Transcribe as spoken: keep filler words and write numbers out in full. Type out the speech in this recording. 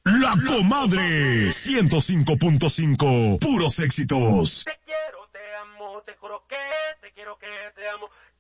La Comadre ciento cinco punto cinco, puros éxitos. Te quiero, te amo, te juro que te quiero, que te amo.